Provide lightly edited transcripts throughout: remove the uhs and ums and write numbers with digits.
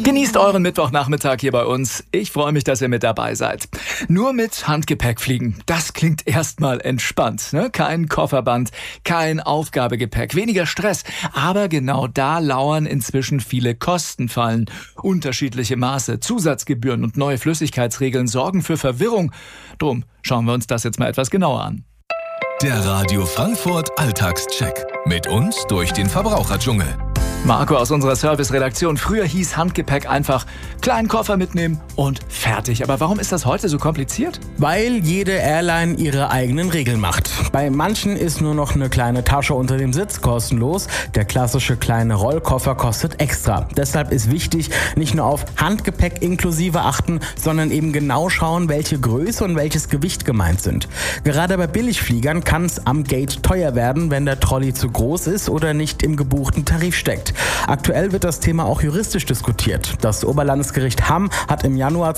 Genießt euren Mittwochnachmittag hier bei uns. Ich freue mich, dass ihr mit dabei seid. Nur mit Handgepäck fliegen, das klingt erstmal entspannt, ne? Kein Kofferband, kein Aufgabegepäck, weniger Stress. Aber genau da lauern inzwischen viele Kostenfallen. Unterschiedliche Maße, Zusatzgebühren und neue Flüssigkeitsregeln sorgen für Verwirrung. Drum schauen wir uns das jetzt mal etwas genauer an. Der Radio Frankfurt Alltagscheck. Mit uns durch den Verbraucherdschungel. Marco aus unserer Service-Redaktion. Früher hieß Handgepäck einfach kleinen Koffer mitnehmen und fertig. Aber warum ist das heute so kompliziert? Weil jede Airline ihre eigenen Regeln macht. Bei manchen ist nur noch eine kleine Tasche unter dem Sitz kostenlos. Der klassische kleine Rollkoffer kostet extra. Deshalb ist wichtig, nicht nur auf Handgepäck inklusive achten, sondern eben genau schauen, welche Größe und welches Gewicht gemeint sind. Gerade bei Billigfliegern kann es am Gate teuer werden, wenn der Trolley zu groß ist oder nicht im gebuchten Tarif steckt. Aktuell wird das Thema auch juristisch diskutiert. Das Oberlandesgericht Hamm hat im Januar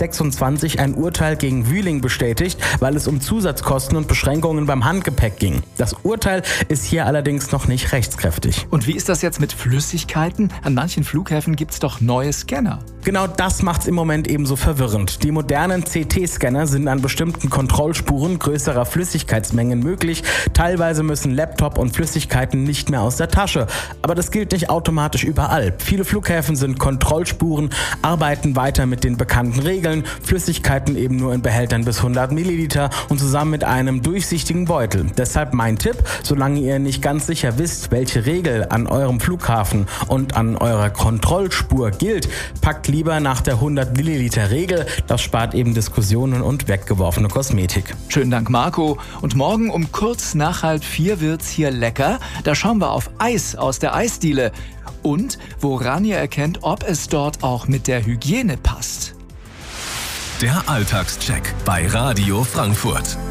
2026 ein Urteil gegen Wühling bestätigt, weil es um Zusatzkosten und Beschränkungen beim Handgepäck ging. Das Urteil ist hier allerdings noch nicht rechtskräftig. Und wie ist das jetzt mit Flüssigkeiten? An manchen Flughäfen gibt es doch neue Scanner. Genau das macht es im Moment ebenso verwirrend. Die modernen CT-Scanner sind an bestimmten Kontrollspuren größerer Flüssigkeitsmengen möglich. Teilweise müssen Laptop und Flüssigkeiten nicht mehr aus der Tasche. Aber das gilt nicht automatisch überall. Viele Flughäfen sind Kontrollspuren, arbeiten weiter mit den bekannten Regeln, Flüssigkeiten eben nur in Behältern bis 100 Milliliter und zusammen mit einem durchsichtigen Beutel. Deshalb mein Tipp, solange ihr nicht ganz sicher wisst, welche Regel an eurem Flughafen und an eurer Kontrollspur gilt, packt lieber nach der 100 Milliliter Regel. Das spart eben Diskussionen und weggeworfene Kosmetik. Schönen Dank, Marco. Und morgen um kurz nach 3:30 wird's hier lecker. Da schauen wir auf Eis aus der Eisdiele. Und woran ihr erkennt, ob es dort auch mit der Hygiene passt. Der Alltagscheck bei Radio Frankfurt.